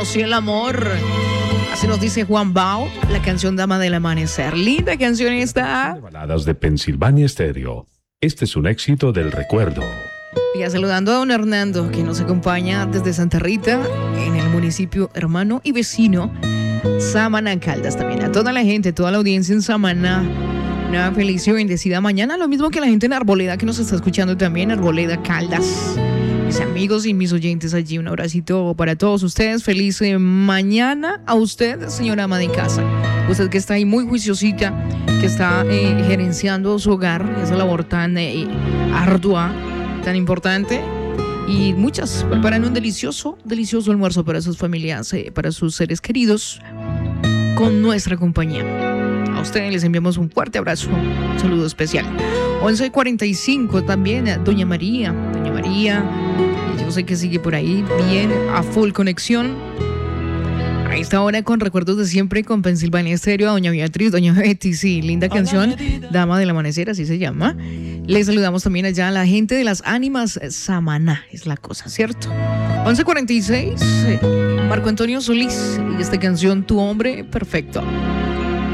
Sí, el amor. Así nos dice Juan Bao, la canción Dama del Amanecer. Linda canción esta. De baladas de Pensilvania Stereo. Este es un éxito del recuerdo. Y saludando a don Hernando, que nos acompaña desde Santa Rita, en el municipio hermano y vecino Samaná, Caldas. También a toda la gente, toda la audiencia en Samaná. Una feliz y bendecida mañana. Lo mismo que la gente en Arboleda que nos está escuchando también, Arboleda, Caldas. Mis amigos y mis oyentes allí, un abracito para todos ustedes. Feliz mañana a usted, señora ama de casa. Usted que está ahí muy juiciosita, que está gerenciando su hogar, esa labor tan ardua, tan importante. Y muchas preparan un delicioso almuerzo para sus familias, para sus seres queridos, con nuestra compañía. A ustedes les enviamos un fuerte abrazo, un saludo especial. 11:45 también a Doña María, yo sé que sigue por ahí, bien, a full conexión. A esta hora con recuerdos de siempre con Pensilvania Stereo, a Doña Beatriz, Doña Betty, sí, linda canción, Dama del Amanecer, así se llama. Les saludamos también allá a la gente de las ánimas Samaná, es la cosa, ¿cierto? 11:46, Marco Antonio Solís, y esta canción, Tu Hombre Perfecto.